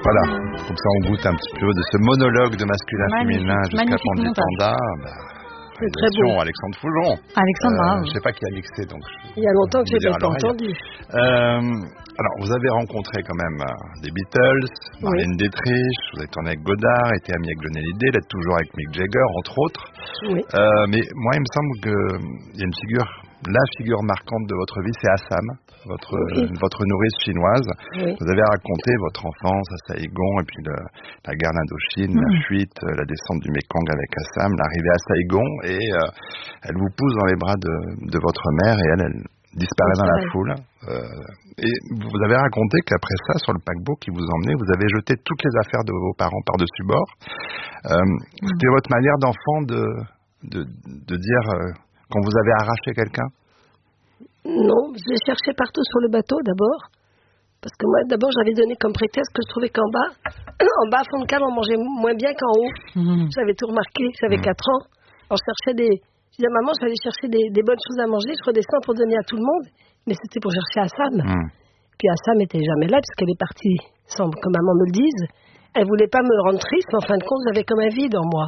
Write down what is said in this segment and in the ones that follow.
Voilà, comme ça on goûte un petit peu de ce monologue de masculin-féminin jusqu'à Pandit Panda. C'est très beau. Alexandre Foujon. Alexandre, bravo. Je sais pas qui a mixé, donc. Il y a longtemps que je n'ai pas entendu. Alors, vous avez rencontré quand même des Beatles, Marlène Dietrich, vous avez tourné avec Godard, été ami avec Johnny Hallyday, d'être toujours avec Mick Jagger, entre autres. Oui. Mais moi, il me semble qu'il y a une figure, la figure marquante de votre vie, c'est Assam, votre nourrice chinoise. Oui. Vous avez raconté votre enfance à Saïgon, et puis la guerre d'Indochine, la fuite, la descente du Mékong avec Assam, l'arrivée à Saïgon, et elle vous pousse dans les bras de votre mère, et elle disparaît dans la foule. Et vous avez raconté qu'après ça, sur le paquebot qui vous emmenait, vous avez jeté toutes les affaires de vos parents par-dessus bord. C'était votre manière d'enfant de dire quand vous avez arraché quelqu'un? Non, je les cherchais partout sur le bateau d'abord. Parce que moi, d'abord, j'avais donné comme prétexte que je trouvais qu'en bas, à fond de cale, on mangeait moins bien qu'en haut. J'avais tout remarqué, j'avais 4 ans. On cherchait je disais à maman, j'allais chercher des bonnes choses à manger, je redescends pour donner à tout le monde. Mais c'était pour chercher Assam. Puis Assam n'était jamais là, puisqu'elle est partie, comme maman me le dise. Elle voulait pas me rendre triste, mais en fin de compte, j'avais comme un vide en moi.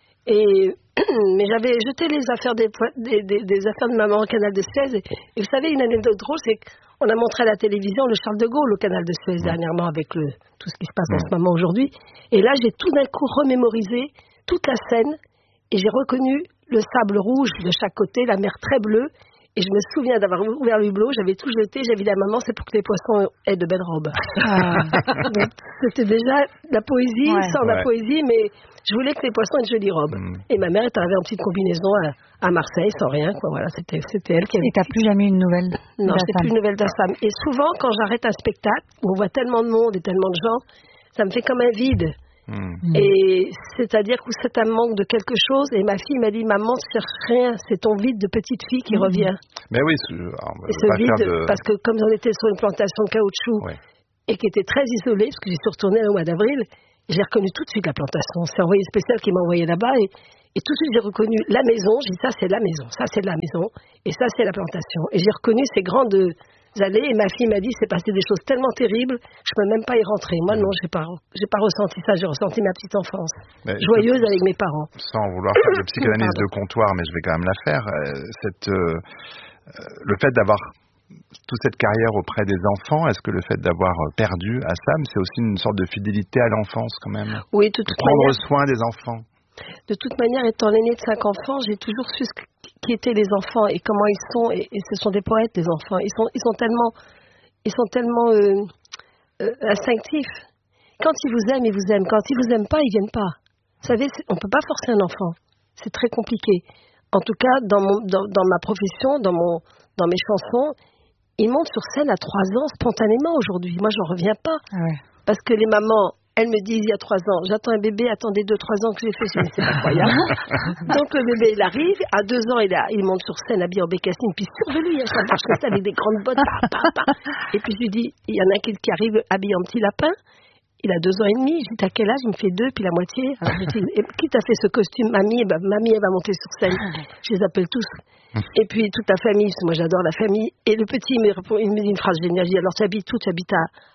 Mais j'avais jeté les affaires des affaires de maman au canal de Suez. Et vous savez, une anecdote drôle, c'est qu'on a montré à la télévision le Charles de Gaulle au canal de Suez dernièrement, avec tout ce qui se passe en ce moment aujourd'hui. Et là, j'ai tout d'un coup remémorisé toute la scène, et j'ai reconnu le sable rouge de chaque côté, la mer très bleue. Et je me souviens d'avoir ouvert le hublot, j'avais tout jeté, j'avais dit à maman, c'est pour que les poissons aient de belles robes. Donc, c'était déjà la poésie, sans la poésie, mais je voulais que les poissons aient de jolies robes. Et ma mère est arrivée en petite combinaison à Marseille, sans rien, quoi. Voilà, c'était elle qui avait... Et t'as plus jamais eu une nouvelle Non, je n'ai plus une nouvelle d'Assam. Et souvent, quand j'arrête un spectacle, où on voit tellement de monde et tellement de gens, ça me fait comme un vide. Et c'est-à-dire que c'est un manque de quelque chose. Et ma fille m'a dit, maman, ne cherche rien, c'est ton vide de petite fille qui revient. Mais oui, et ce vide, parce que comme on était sur une plantation de caoutchouc et qui était très isolée, parce que j'y suis retournée au mois d'avril, j'ai reconnu tout de suite la plantation. C'est un envoyé spécial qui m'a envoyé là-bas, et tout de suite j'ai reconnu la maison. J'ai dit, ça c'est la maison, ça c'est la maison, et ça c'est la plantation. Et j'ai reconnu ces grandes allées, et ma fille m'a dit, c'est passé des choses tellement terribles, je peux même pas y rentrer. Moi non, j'ai pas ressenti ça, j'ai ressenti ma petite enfance, joyeuse avec mes parents. Sans vouloir faire de psychanalyse de comptoir, mais je vais quand même la faire. Le fait d'avoir toute cette carrière auprès des enfants, est-ce que le fait d'avoir perdu Assam, c'est aussi une sorte de fidélité à l'enfance quand même? Oui, de toute prendre soin des enfants. De toute manière, étant l'aîné de 5 enfants, j'ai toujours su qui étaient les enfants et comment ils sont. Et ce sont des poètes, les enfants. Ils sont tellement instinctifs. Quand ils vous aiment, ils vous aiment. Quand ils vous aiment pas, ils viennent pas. Vous savez, on peut pas forcer un enfant. C'est très compliqué. En tout cas, dans ma profession, dans mes chansons, ils montent sur scène à 3 ans spontanément aujourd'hui. Moi, j'en reviens pas. Parce que les mamans, elles me disent il y a 3 ans, j'attends un bébé, attendez 2-3 ans que j'ai fait, je dis, c'est incroyable. Donc le bébé, il arrive, à 2 ans, il monte sur scène habillé en bécassine, puis survelu, ça marche comme ça avec des grandes bottes, Et puis je lui dis, il y en a un qui arrive habillé en petit lapin, il a 2 ans et demi, je lui dis, t'as quel âge? Il me fait 2, puis la moitié. Alors je dis, qui t'a fait ce costume, mamie? Mamie, elle va monter sur scène. Je les appelle tous. Et puis toute la famille, parce que moi j'adore la famille. Et le petit, il me dit une phrase géniale, je dis, alors tu habites où? Tu habites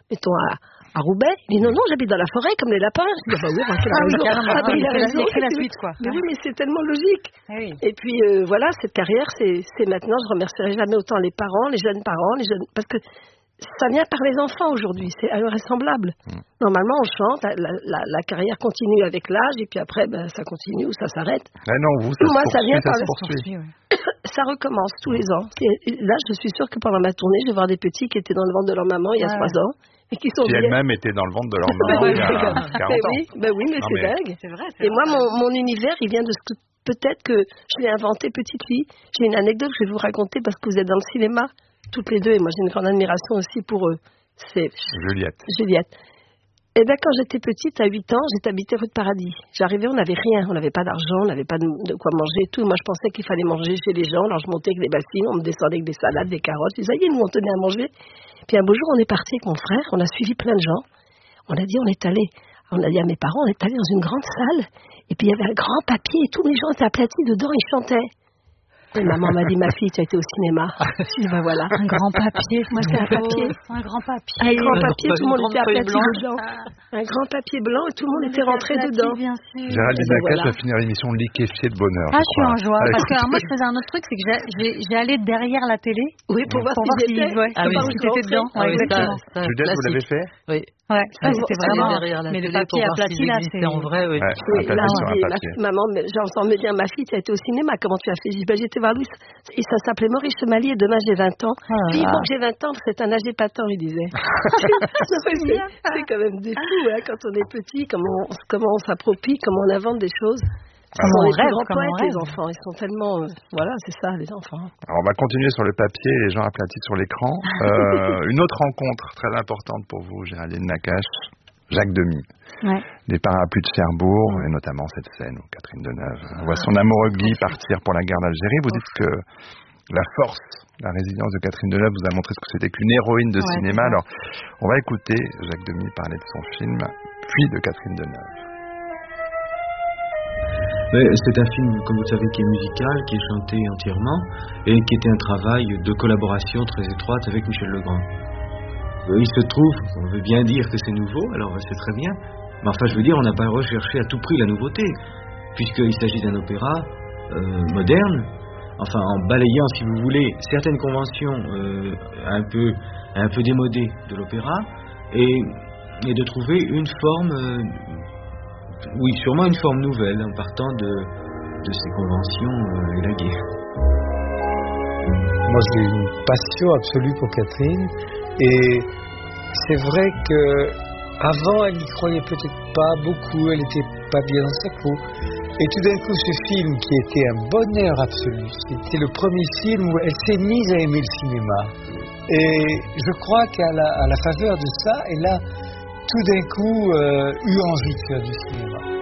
à Roubaix? Il dit, non, j'habite dans la forêt, comme les lapins. Je dis, bah oui, il a raison. C'est la suite, quoi. Mais oui, mais c'est tellement logique. Et puis, voilà, cette carrière, c'est maintenant, je remercierai jamais autant les parents, les jeunes parents, parce que ça vient par les enfants aujourd'hui, c'est invraisemblable. Normalement, on chante, la carrière continue avec l'âge, et puis après, ça continue ou ça s'arrête. Non, ça vient par se poursuit. Ça recommence tous les ans. Et là, je suis sûre que pendant ma tournée, je vais voir des petits qui étaient dans le ventre de leur maman il y a 3 ans. Et qui elles-mêmes étaient dans le ventre de leur maman il y a 40 ans. Oui, mais c'est dingue. C'est vrai, et moi, mon univers, il vient de ce que peut-être que je l'ai inventé petite fille. J'ai une anecdote que je vais vous raconter parce que vous êtes dans le cinéma, toutes les deux, et moi j'ai une grande admiration aussi pour eux. C'est Juliette. Et bien quand j'étais petite, à 8 ans, j'étais habitée rue de Paradis. J'arrivais, on n'avait rien, on n'avait pas d'argent, on n'avait pas de quoi manger et tout. Moi je pensais qu'il fallait manger chez les gens, alors je montais avec des bassines, on me descendait avec des salades, des carottes. Je disais, ça y est, nous on tenait à manger. Puis un beau jour, on est parti avec mon frère, on a suivi plein de gens. On a dit à mes parents, on est allé dans une grande salle, et puis il y avait un grand papier, et tous les gens étaient aplatis dedans, ils chantaient. Et maman m'a dit, ma fille, tu as été au cinéma. Je dis, ben voilà. Un grand papier. Moi, c'est un papier. Un grand papier. Un grand papier, tout le monde était aplati dedans. Un grand papier blanc et tout le monde était rentré dedans. Bien sûr. Géraldine Nakache va finir l'émission liquéfiée de bonheur. Ah, je suis en joie. Allez, Parce que alors, moi, je faisais un autre truc, c'est que j'ai allé derrière la télé. Oui, pour voir si j'étais. Ah oui, si t'étais dedans. Ah oui, Exactement. Juliette, vous l'avez fait? Oui. Ouais, ça c'était vraiment. Derrière la Mais le télé papier pour voir aplati s'ils là, existaient c'est. en vrai, oui. Oui, là, je dis, maman, j'entends me dire, ma fille, tu as été au cinéma, comment tu as fait? Je dis, ben, j'étais voir Louis, et ça s'appelait Maurice Chevalier, et demain j'ai 20 ans. Il faut que j'ai 20 ans, c'est un âge épatant, il disait. C'est quand même des fous, hein, quand on est petit, comment on s'approprie, comment on invente des choses. Comment on les rêve, grands comment on poètes, les rêve. enfants, ils sont tellement, voilà, c'est ça, les enfants. Alors, on va continuer sur le papier et les gens aplatis sur l'écran. Une autre rencontre très importante pour vous, Géraldine Nakache, Jacques Demy. Ouais. Les parapluies de Cherbourg, et notamment cette scène où Catherine Deneuve voit son amoureux Guy partir pour la guerre d'Algérie. Vous dites que la force, la résilience de Catherine Deneuve vous a montré ce que c'était qu'une héroïne de cinéma. Alors, on va écouter Jacques Demy parler de son film, puis de Catherine Deneuve. C'est un film, comme vous le savez, qui est musical, qui est chanté entièrement, et qui était un travail de collaboration très étroite avec Michel Legrand. Il se trouve, on veut bien dire que c'est nouveau, alors c'est très bien, mais enfin je veux dire, on n'a pas recherché à tout prix la nouveauté, puisqu'il s'agit d'un opéra moderne, enfin en balayant, si vous voulez, certaines conventions un peu démodées de l'opéra, et de trouver une forme... Oui, sûrement une forme nouvelle en partant de ces conventions et la guerre. Moi, j'ai une passion absolue pour Catherine et c'est vrai que avant, elle n'y croyait peut-être pas beaucoup, elle n'était pas bien dans sa peau. Et tout d'un coup, ce film qui était un bonheur absolu, c'était le premier film où elle s'est mise à aimer le cinéma. Et je crois qu'à la faveur de ça, elle a tout d'un coup eu envie de faire du cinéma.